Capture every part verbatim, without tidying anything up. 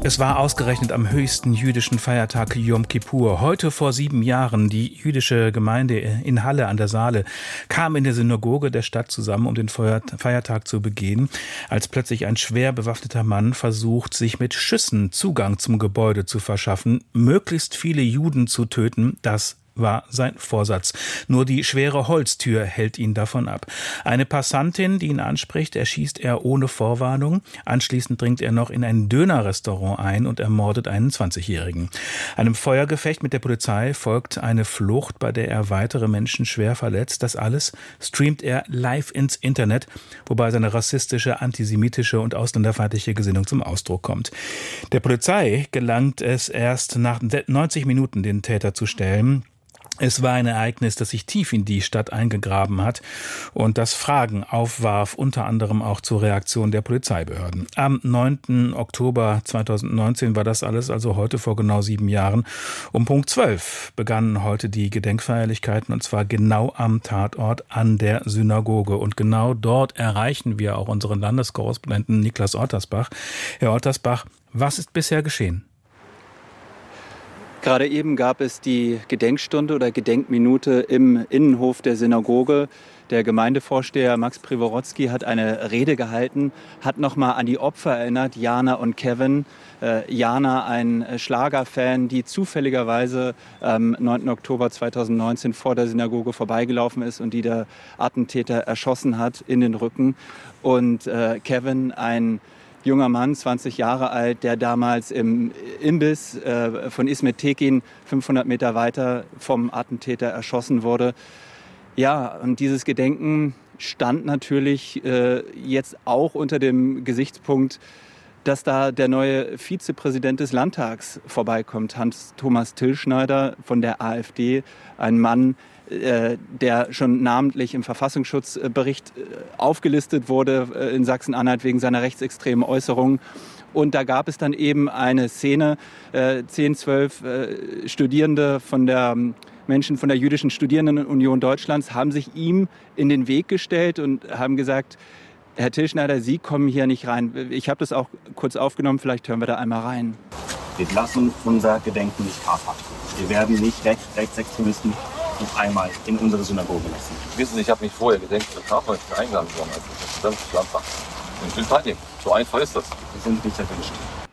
Es war ausgerechnet am höchsten jüdischen Feiertag Yom Kippur. Heute vor sieben Jahren, die jüdische Gemeinde in Halle an der Saale kam in der Synagoge der Stadt zusammen, um den Feiertag zu begehen, als plötzlich ein schwer bewaffneter Mann versucht, sich mit Schüssen Zugang zum Gebäude zu verschaffen, möglichst viele Juden zu töten. Das war sein Vorsatz. Nur die schwere Holztür hält ihn davon ab. Eine Passantin, die ihn anspricht, erschießt er ohne Vorwarnung. Anschließend dringt er noch in ein Dönerrestaurant ein und ermordet einen zwanzigjährigen. Einem Feuergefecht mit der Polizei folgt eine Flucht, bei der er weitere Menschen schwer verletzt. Das alles streamt er live ins Internet, wobei seine rassistische, antisemitische und ausländerfeindliche Gesinnung zum Ausdruck kommt. Der Polizei gelangt es erst nach neunzig Minuten, den Täter zu stellen. Es war ein Ereignis, das sich tief in die Stadt eingegraben hat und das Fragen aufwarf, unter anderem auch zur Reaktion der Polizeibehörden. Am neunten Oktober zweitausendneunzehn war das alles, also heute vor genau sieben Jahren. Um Punkt zwölf begannen heute die Gedenkfeierlichkeiten, und zwar genau am Tatort an der Synagoge. Und genau dort erreichen wir auch unseren Landeskorrespondenten Niklas Ottersbach. Herr Ottersbach, was ist bisher geschehen? Gerade eben gab es die Gedenkstunde oder Gedenkminute im Innenhof der Synagoge. Der Gemeindevorsteher Max Privorotsky hat eine Rede gehalten, hat nochmal an die Opfer erinnert, Jana und Kevin. Äh, Jana, ein Schlagerfan, die zufälligerweise am neunten Oktober zweitausendneunzehn vor der Synagoge vorbeigelaufen ist und die der Attentäter erschossen hat in den Rücken. Und äh, Kevin, ein junger Mann, zwanzig Jahre alt, der damals im Imbiss äh, von İsmet Tekin fünfhundert Meter weiter vom Attentäter erschossen wurde. Ja, und dieses Gedenken stand natürlich äh, jetzt auch unter dem Gesichtspunkt, dass da der neue Vizepräsident des Landtags vorbeikommt, Hans-Thomas Tilschneider von der AfD, ein Mann, der schon namentlich im Verfassungsschutzbericht aufgelistet wurde in Sachsen-Anhalt wegen seiner rechtsextremen Äußerungen. Und da gab es dann eben eine Szene, zehn, zwölf Studierende von der Menschen von der Jüdischen Studierendenunion Deutschlands haben sich ihm in den Weg gestellt und haben gesagt, Herr Tilschneider, Sie kommen hier nicht rein. Ich habe das auch kurz aufgenommen, vielleicht hören wir da einmal rein. Wir lassen unser Gedenken nicht kapern. Wir werden nicht Recht, Rechtsextremisten noch einmal in unsere Synagoge lassen. Wissen Sie, ich habe mich vorher gedenkt, ich habe heute eingeladen worden als Präsident des Landtags. Ich will teilnehmen. So einfach ist das. Wir sind nicht erwünscht.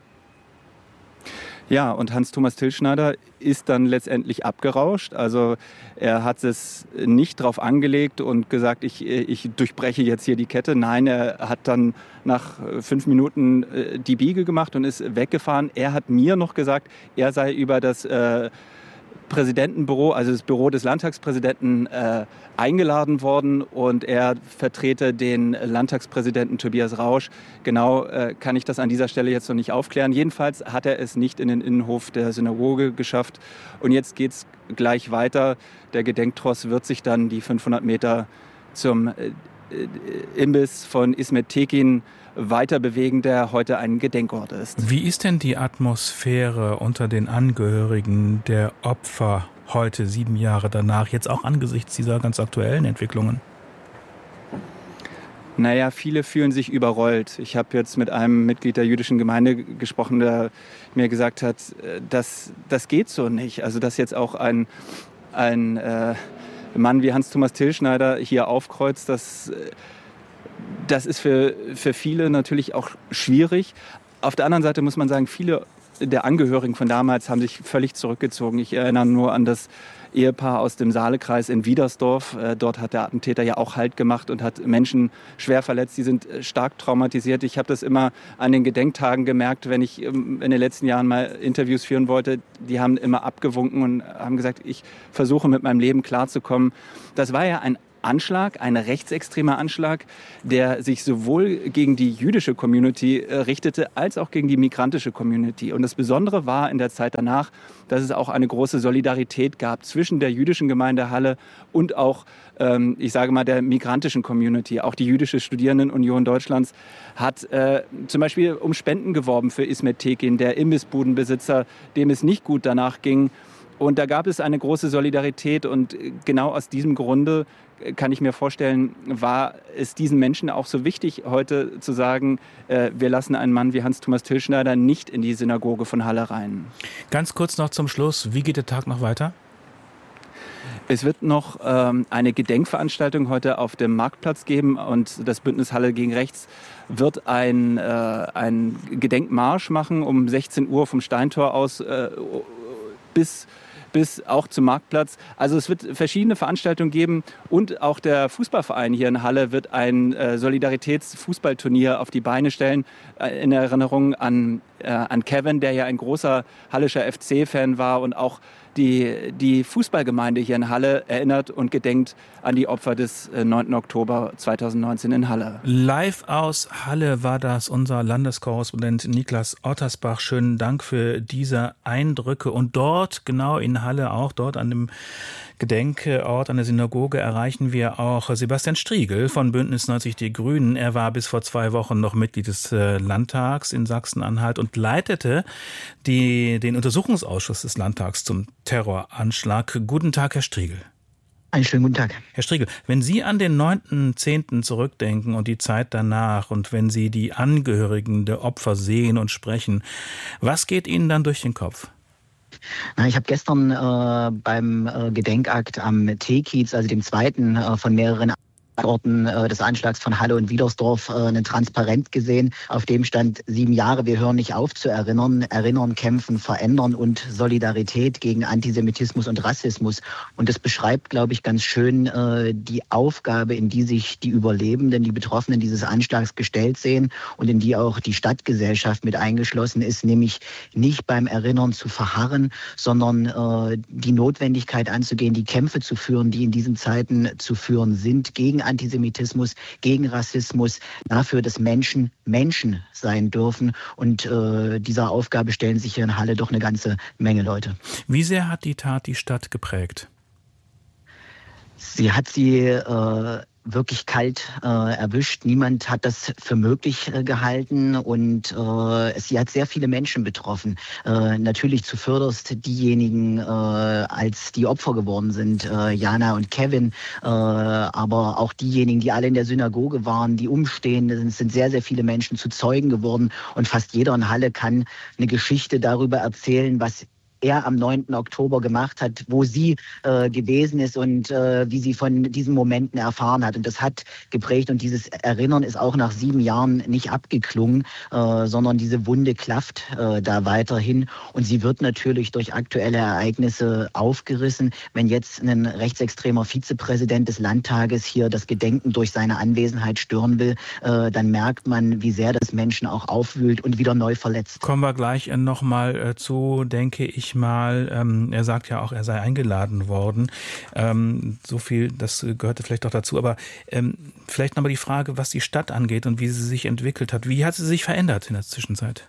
Ja, und Hans-Thomas Tilschneider ist dann letztendlich abgerauscht. Also er hat es nicht drauf angelegt und gesagt, ich, ich durchbreche jetzt hier die Kette. Nein, er hat dann nach fünf Minuten die Biege gemacht und ist weggefahren. Er hat mir noch gesagt, er sei über das äh, Präsidentenbüro, also das Büro des Landtagspräsidenten, äh, eingeladen worden und er vertrete den Landtagspräsidenten Tobias Rausch. Genau äh, kann ich das an dieser Stelle jetzt noch nicht aufklären. Jedenfalls hat er es nicht in den Innenhof der Synagoge geschafft und jetzt geht es gleich weiter. Der Gedenktross wird sich dann die fünfhundert Meter zum äh, Imbiss von İsmet Tekin weiter bewegen, der heute ein Gedenkort ist. Wie ist denn die Atmosphäre unter den Angehörigen der Opfer heute, sieben Jahre danach, jetzt auch angesichts dieser ganz aktuellen Entwicklungen? Naja, viele fühlen sich überrollt. Ich habe jetzt mit einem Mitglied der jüdischen Gemeinde gesprochen, der mir gesagt hat, das, das geht so nicht. Also dass jetzt auch ein, ein äh, Mann wie Hans-Thomas Tilschneider hier aufkreuzt, das Das ist für, für viele natürlich auch schwierig. Auf der anderen Seite muss man sagen, viele der Angehörigen von damals haben sich völlig zurückgezogen. Ich erinnere nur an das Ehepaar aus dem Saalekreis in Wiedersdorf. Dort hat der Attentäter ja auch Halt gemacht und hat Menschen schwer verletzt. Die sind stark traumatisiert. Ich habe das immer an den Gedenktagen gemerkt, wenn ich in den letzten Jahren mal Interviews führen wollte. Die haben immer abgewunken und haben gesagt, ich versuche mit meinem Leben klarzukommen. Das war ja ein Anschlag, ein rechtsextremer Anschlag, der sich sowohl gegen die jüdische Community äh, richtete, als auch gegen die migrantische Community. Und das Besondere war in der Zeit danach, dass es auch eine große Solidarität gab zwischen der jüdischen Gemeinde Halle und auch, ähm, ich sage mal, der migrantischen Community. Auch die Jüdische Studierendenunion Deutschlands hat äh, zum Beispiel um Spenden geworben für İsmet Tekin, der Imbissbudenbesitzer, dem es nicht gut danach ging. Und da gab es eine große Solidarität und genau aus diesem Grunde kann ich mir vorstellen, war es diesen Menschen auch so wichtig, heute zu sagen, äh, wir lassen einen Mann wie Hans-Thomas Tilschneider nicht in die Synagoge von Halle rein. Ganz kurz noch zum Schluss, wie geht der Tag noch weiter? Es wird noch ähm, eine Gedenkveranstaltung heute auf dem Marktplatz geben und das Bündnis Halle gegen Rechts wird ein, äh, ein Gedenkmarsch machen um sechzehn Uhr vom Steintor aus äh, bis bis auch zum Marktplatz. Also es wird verschiedene Veranstaltungen geben und auch der Fußballverein hier in Halle wird ein äh, Solidaritätsfußballturnier auf die Beine stellen, äh, in Erinnerung an, äh, an Kevin, der ja ein großer hallischer F C-Fan war und auch die, die Fußballgemeinde hier in Halle erinnert und gedenkt an die Opfer des neunten Oktober zweitausendneunzehn in Halle. Live aus Halle war das unser Landeskorrespondent Niklas Ottersbach. Schönen Dank für diese Eindrücke. Und dort, genau in Halle, auch dort an dem Gedenkort, an der Synagoge, erreichen wir auch Sebastian Striegel von Bündnis neunzig Die Grünen. Er war bis vor zwei Wochen noch Mitglied des Landtags in Sachsen-Anhalt und leitete die, den Untersuchungsausschuss des Landtags zum Terroranschlag. Guten Tag, Herr Striegel. Einen schönen guten Tag. Herr Striegel, wenn Sie an den neunten zehnten zurückdenken und die Zeit danach und wenn Sie die Angehörigen der Opfer sehen und sprechen, was geht Ihnen dann durch den Kopf? Na, ich habe gestern äh, beim äh, Gedenkakt am Teekiez, also dem zweiten äh, von mehreren Orten äh, des Anschlags von Halle und Wiedersdorf äh, einen Transparent gesehen. Auf dem stand sieben Jahre, wir hören nicht auf zu erinnern, erinnern, kämpfen, verändern und Solidarität gegen Antisemitismus und Rassismus. Und das beschreibt, glaube ich, ganz schön äh, die Aufgabe, in die sich die Überlebenden, die Betroffenen dieses Anschlags gestellt sehen und in die auch die Stadtgesellschaft mit eingeschlossen ist, nämlich nicht beim Erinnern zu verharren, sondern äh, die Notwendigkeit anzugehen, die Kämpfe zu führen, die in diesen Zeiten zu führen sind, gegen Antisemitismus, gegen Rassismus, dafür, dass Menschen Menschen sein dürfen. Und äh, dieser Aufgabe stellen sich hier in Halle doch eine ganze Menge Leute. Wie sehr hat die Tat die Stadt geprägt? Sie hat sie äh, wirklich kalt äh, erwischt. Niemand hat das für möglich äh, gehalten und äh, sie hat sehr viele Menschen betroffen. Äh, natürlich zuvörderst diejenigen, äh, als die Opfer geworden sind, äh, Jana und Kevin, äh, aber auch diejenigen, die alle in der Synagoge waren, die Umstehenden. Es sind sehr, sehr viele Menschen zu Zeugen geworden und fast jeder in Halle kann eine Geschichte darüber erzählen, was er am neunten Oktober gemacht hat, wo sie äh, gewesen ist und äh, wie sie von diesen Momenten erfahren hat. Und das hat geprägt und dieses Erinnern ist auch nach sieben Jahren nicht abgeklungen, äh, sondern diese Wunde klafft äh, da weiterhin. Und sie wird natürlich durch aktuelle Ereignisse aufgerissen. Wenn jetzt ein rechtsextremer Vizepräsident des Landtages hier das Gedenken durch seine Anwesenheit stören will, äh, dann merkt man, wie sehr das Menschen auch aufwühlt und wieder neu verletzt. Kommen wir gleich äh, nochmal äh, zu, denke ich mal, ähm, er sagt ja auch, er sei eingeladen worden. Ähm, so viel, das gehörte vielleicht auch dazu. Aber ähm, vielleicht nochmal die Frage, was die Stadt angeht und wie sie sich entwickelt hat. Wie hat sie sich verändert in der Zwischenzeit?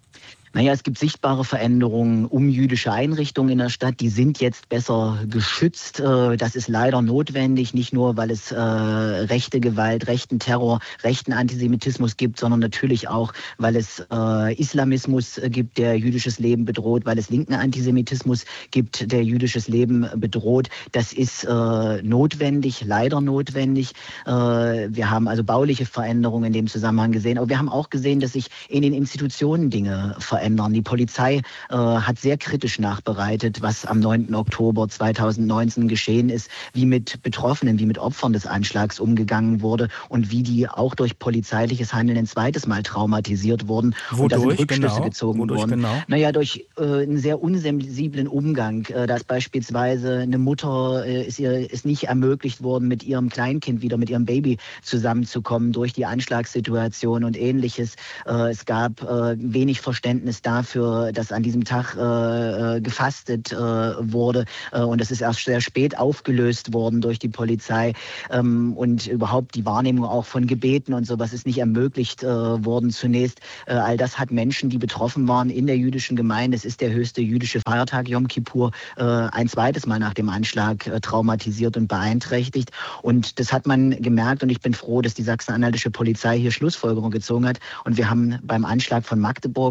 Naja, es gibt sichtbare Veränderungen um jüdische Einrichtungen in der Stadt. Die sind jetzt besser geschützt. Das ist leider notwendig, nicht nur, weil es äh, rechte Gewalt, rechten Terror, rechten Antisemitismus gibt, sondern natürlich auch, weil es äh, Islamismus gibt, der jüdisches Leben bedroht, weil es linken Antisemitismus gibt, der jüdisches Leben bedroht. Das ist äh, notwendig, leider notwendig. Äh, wir haben also bauliche Veränderungen in dem Zusammenhang gesehen, aber wir haben auch gesehen, dass sich in den Institutionen Dinge verändern. Die Polizei äh, hat sehr kritisch nachbereitet, was am neunten Oktober zweitausendneunzehn geschehen ist, wie mit Betroffenen, wie mit Opfern des Anschlags umgegangen wurde und wie die auch durch polizeiliches Handeln ein zweites Mal traumatisiert wurden. Wodurch und da sind Rückschlüsse genau? gezogen Wodurch worden. Genau? Naja, durch äh, einen sehr unsensiblen Umgang, äh, dass beispielsweise eine Mutter äh, ist ihr ist nicht ermöglicht worden, mit ihrem Kleinkind wieder mit ihrem Baby zusammenzukommen durch die Anschlagssituation und Ähnliches. Äh, es gab äh, wenig Verständnis dafür, dass an diesem Tag äh, gefastet äh, wurde äh, und das ist erst sehr spät aufgelöst worden durch die Polizei ähm, und überhaupt die Wahrnehmung auch von Gebeten und sowas ist nicht ermöglicht äh, worden zunächst. Äh, all das hat Menschen, die betroffen waren in der jüdischen Gemeinde, es ist der höchste jüdische Feiertag Yom Kippur, äh, ein zweites Mal nach dem Anschlag äh, traumatisiert und beeinträchtigt und das hat man gemerkt und ich bin froh, dass die sachsen-anhaltische Polizei hier Schlussfolgerungen gezogen hat und wir haben beim Anschlag von Magdeburg, Sachsen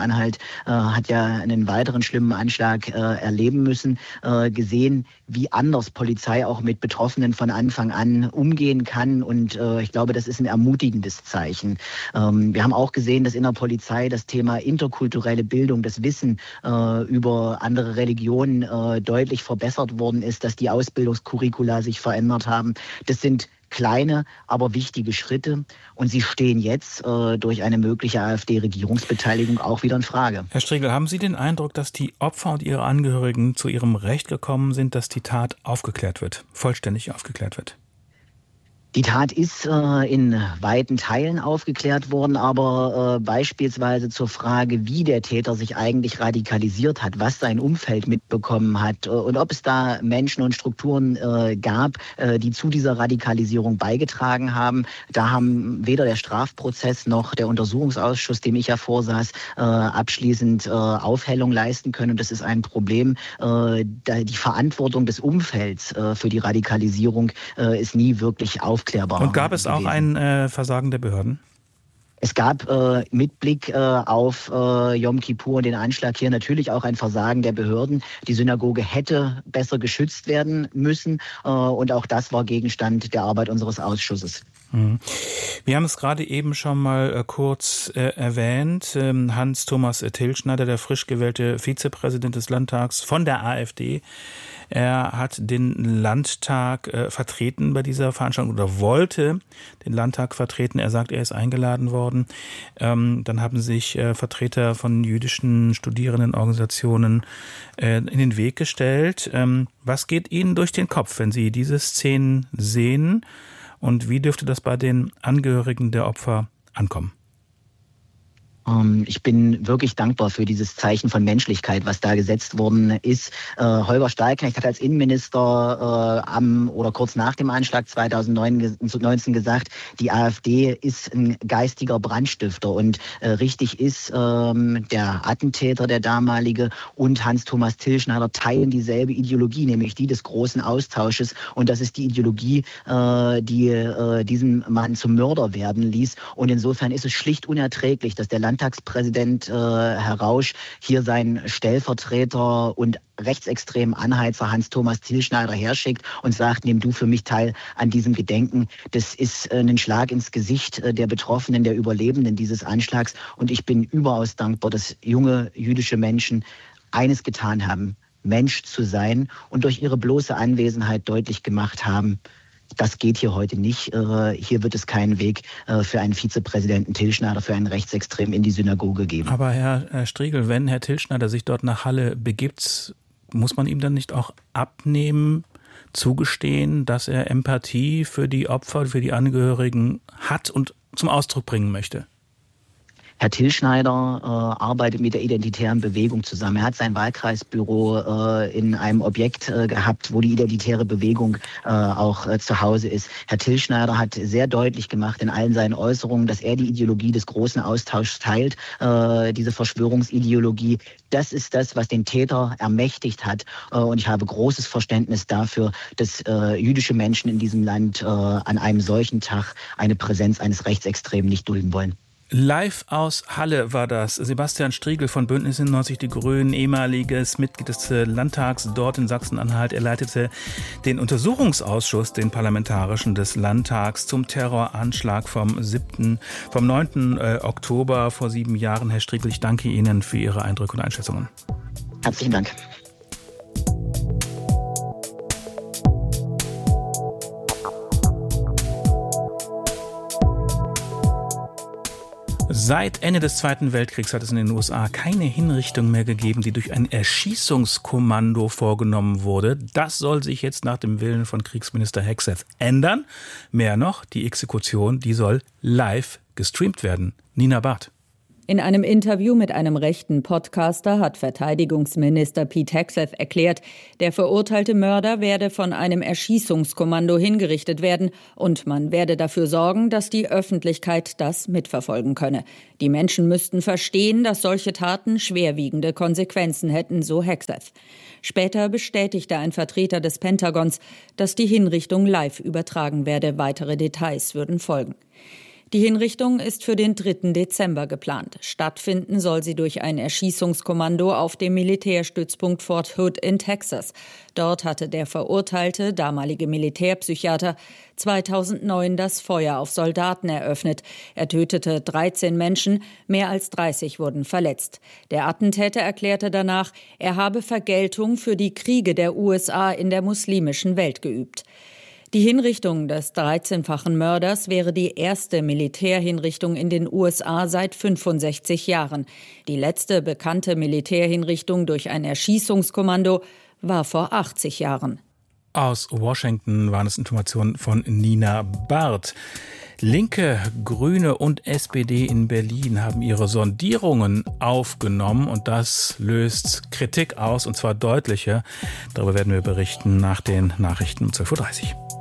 Sachsen-Anhalt äh, hat ja einen weiteren schlimmen Anschlag äh, erleben müssen, äh, gesehen, wie anders Polizei auch mit Betroffenen von Anfang an umgehen kann. Und äh, ich glaube, das ist ein ermutigendes Zeichen. Ähm, wir haben auch gesehen, dass in der Polizei das Thema interkulturelle Bildung, das Wissen äh, über andere Religionen äh, deutlich verbessert worden ist, dass die Ausbildungskurricula sich verändert haben. Das sind kleine, aber wichtige Schritte. Und sie stehen jetzt äh, durch eine mögliche AfD-Regierungsbeteiligung auch wieder in Frage. Herr Striegel, haben Sie den Eindruck, dass die Opfer und ihre Angehörigen zu ihrem Recht gekommen sind, dass die Tat aufgeklärt wird, vollständig aufgeklärt wird? Die Tat ist äh, in weiten Teilen aufgeklärt worden, aber äh, beispielsweise zur Frage, wie der Täter sich eigentlich radikalisiert hat, was sein Umfeld mitbekommen hat äh, und ob es da Menschen und Strukturen äh, gab, äh, die zu dieser Radikalisierung beigetragen haben. Da haben weder der Strafprozess noch der Untersuchungsausschuss, dem ich ja vorsaß, äh, abschließend äh, Aufhellung leisten können. Und das ist ein Problem. Äh, die Verantwortung des Umfelds äh, für die Radikalisierung äh, ist nie wirklich aufgeklärt. Und gab es auch ein äh, Versagen der Behörden? Es gab äh, mit Blick äh, auf äh, Yom Kippur und den Anschlag hier natürlich auch ein Versagen der Behörden. Die Synagoge hätte besser geschützt werden müssen äh, und auch das war Gegenstand der Arbeit unseres Ausschusses. Wir haben es gerade eben schon mal äh, kurz äh, erwähnt. Ähm, Hans-Thomas Tilschneider, der frisch gewählte Vizepräsident des Landtags von der AfD, er hat den Landtag äh, vertreten bei dieser Veranstaltung oder wollte den Landtag vertreten. Er sagt, er ist eingeladen worden. Ähm, dann haben sich äh, Vertreter von jüdischen Studierendenorganisationen äh, in den Weg gestellt. Ähm, was geht Ihnen durch den Kopf, wenn Sie diese Szenen sehen? Und wie dürfte das bei den Angehörigen der Opfer ankommen? Ich bin wirklich dankbar für dieses Zeichen von Menschlichkeit, was da gesetzt worden ist. Äh, Holger Stahlknecht hat als Innenminister äh, am oder kurz nach dem Anschlag zweitausendneunzehn gesagt, die AfD ist ein geistiger Brandstifter und äh, richtig ist, ähm, der Attentäter, der damalige, und Hans-Thomas Tilschneider teilen dieselbe Ideologie, nämlich die des großen Austausches, und das ist die Ideologie, äh, die äh, diesen Mann zum Mörder werden ließ. Und insofern ist es schlicht unerträglich, dass der Land Landtagspräsident äh, Herr Rausch hier seinen Stellvertreter und rechtsextremen Anheizer Hans-Thomas Tilschneider herschickt und sagt, nimm du für mich teil an diesem Gedenken. Das ist äh, ein Schlag ins Gesicht äh, der Betroffenen, der Überlebenden dieses Anschlags. Und ich bin überaus dankbar, dass junge jüdische Menschen eines getan haben, Mensch zu sein, und durch ihre bloße Anwesenheit deutlich gemacht haben, das geht hier heute nicht. Hier wird es keinen Weg für einen Vizepräsidenten Tilschneider, für einen Rechtsextremen in die Synagoge geben. Aber Herr Striegel, wenn Herr Tilschneider sich dort nach Halle begibt, muss man ihm dann nicht auch abnehmen, zugestehen, dass er Empathie für die Opfer, für die Angehörigen hat und zum Ausdruck bringen möchte? Herr Tilschneider äh, arbeitet mit der Identitären Bewegung zusammen. Er hat sein Wahlkreisbüro äh, in einem Objekt äh, gehabt, wo die Identitäre Bewegung äh, auch äh, zu Hause ist. Herr Tilschneider hat sehr deutlich gemacht in allen seinen Äußerungen, dass er die Ideologie des großen Austauschs teilt, äh, diese Verschwörungsideologie. Das ist das, was den Täter ermächtigt hat. Äh, und ich habe großes Verständnis dafür, dass äh, jüdische Menschen in diesem Land äh, an einem solchen Tag eine Präsenz eines Rechtsextremen nicht dulden wollen. Live aus Halle war das. Sebastian Striegel von Bündnis neunzig Die Grünen, ehemaliges Mitglied des Landtags dort in Sachsen-Anhalt. Er leitete den Untersuchungsausschuss, den parlamentarischen des Landtags, zum Terroranschlag vom siebten, vom neunten Oktober vor sieben Jahren. Herr Striegel, ich danke Ihnen für Ihre Eindrücke und Einschätzungen. Herzlichen Dank. Seit Ende des Zweiten Weltkriegs hat es in den U S A keine Hinrichtung mehr gegeben, die durch ein Erschießungskommando vorgenommen wurde. Das soll sich jetzt nach dem Willen von Kriegsminister Hegseth ändern. Mehr noch, die Exekution, die soll live gestreamt werden. Nina Barth. In einem Interview mit einem rechten Podcaster hat Verteidigungsminister Pete Hegseth erklärt, der verurteilte Mörder werde von einem Erschießungskommando hingerichtet werden und man werde dafür sorgen, dass die Öffentlichkeit das mitverfolgen könne. Die Menschen müssten verstehen, dass solche Taten schwerwiegende Konsequenzen hätten, so Hegseth. Später bestätigte ein Vertreter des Pentagons, dass die Hinrichtung live übertragen werde. Weitere Details würden folgen. Die Hinrichtung ist für den dritten Dezember geplant. Stattfinden soll sie durch ein Erschießungskommando auf dem Militärstützpunkt Fort Hood in Texas. Dort hatte der verurteilte, damalige Militärpsychiater, zweitausendneun das Feuer auf Soldaten eröffnet. Er tötete dreizehn Menschen, mehr als dreißig wurden verletzt. Der Attentäter erklärte danach, er habe Vergeltung für die Kriege der U S A in der muslimischen Welt geübt. Die Hinrichtung des dreizehnfachen Mörders wäre die erste Militärhinrichtung in den U S A seit fünfundsechzig Jahren. Die letzte bekannte Militärhinrichtung durch ein Erschießungskommando war vor achtzig Jahren. Aus Washington waren es Informationen von Nina Barth. Linke, Grüne und S P D in Berlin haben ihre Sondierungen aufgenommen und das löst Kritik aus, und zwar deutliche. Darüber werden wir berichten nach den Nachrichten um zwölf Uhr dreißig.